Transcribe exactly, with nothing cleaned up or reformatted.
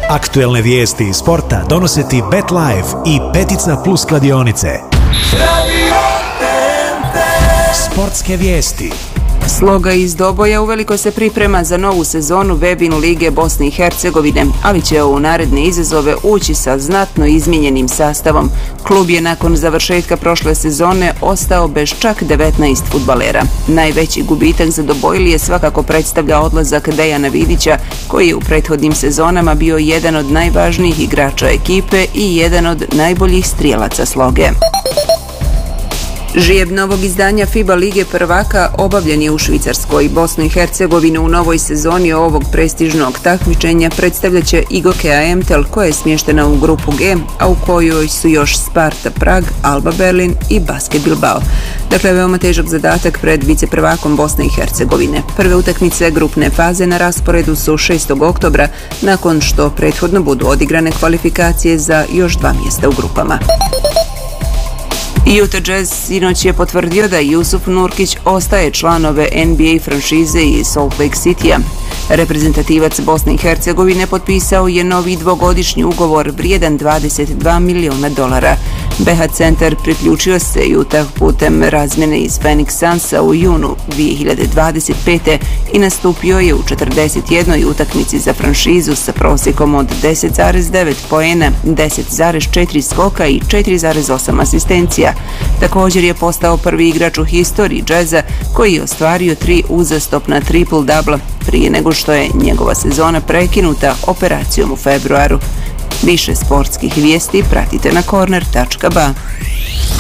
Aktuelne vijesti iz sporta donose ti BetLife i Petica Plus kladionice. Sportske vijesti. Sloga iz Doboja uveliko se priprema za novu sezonu Webin Lige Bosne i Hercegovine, ali će u naredne izazove ući sa znatno izmijenjenim sastavom. Klub je nakon završetka prošle sezone ostao bez čak devetnaest fudbalera. Najveći gubitak za Dobojlije svakako predstavlja odlazak Dejana Vidića, koji je u prethodnim sezonama bio jedan od najvažnijih igrača ekipe i jedan od najboljih strijelaca Sloge. Žijeb novog izdanja FIBA Lige prvaka obavljen je u Švicarskoj. Bosnu i Hercegovinu u novoj sezoni ovog prestižnog takmičenja predstavljaće Igoke Aemtel, koja je smještena u grupu G, a u kojoj su još Sparta Prag, Alba Berlin i Basket Bilbao. Dakle, veoma težak zadatak pred viceprvakom Bosne i Hercegovine. Prve utakmice grupne faze na rasporedu su šestog oktobra, nakon što prethodno budu odigrane kvalifikacije za još dva mjesta u grupama. Utah Jazz sinoć je potvrdio da Jusuf Nurkić ostaje članove N B A franšize iz Salt Lake Citya. Reprezentativac Bosne i Hercegovine potpisao je novi dvogodišnji ugovor vrijedan dvadeset dva miliona dolara. B H centar priključio se Utah putem razmjene iz Phoenix Sunsa u junu dvije hiljade dvadeset pete. i nastupio je u četrdeset jednoj utakmici za franšizu sa prosjekom od deset zarez devet poena, deset zarez četiri skoka i četiri zarez osam asistencija. Također je postao prvi igrač u historiji Jazza koji je ostvario tri uzastopna triple-double prije nego što je njegova sezona prekinuta operacijom u februaru. Više sportskih vijesti pratite na corner tačka ba.